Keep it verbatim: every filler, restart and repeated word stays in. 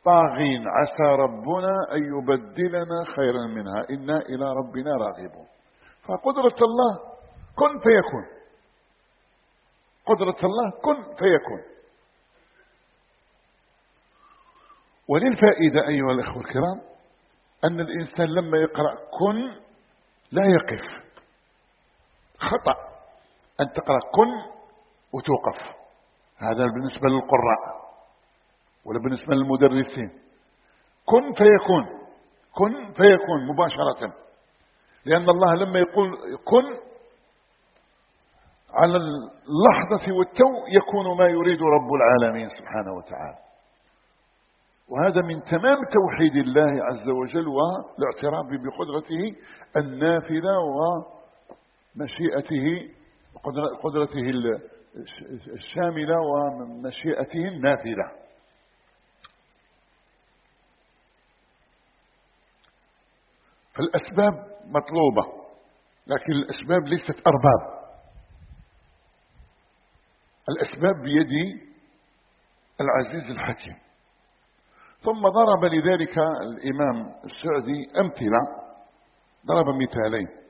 طاغين عسى ربنا أن يبدلنا خيرا منها إنا إلى ربنا راغبون. فقدرة الله كن فيكون، قدرة الله كن فيكون. وللفائدة أيها الأخوة الكرام أن الإنسان لما يقرأ كن لا يقف. خطأ أن تقرأ كن وتوقف، هذا بالنسبة للقراء ولا بالنسبة للمدرسين. كن فيكون، كن فيكون مباشرة، لأن الله لما يقول كن على اللحظة والتو يكون ما يريد رب العالمين سبحانه وتعالى. وهذا من تمام توحيد الله عز وجل والاعتراف بقدرته النافذة ومشيئته، قدرته الشاملة ومشيئته النافذة. فالأسباب مطلوبة، لكن الأسباب ليست أرباب. الأسباب بيد العزيز الحكيم. ثم ضرب لذلك الإمام السعدي أمثلة، ضرب مثالين.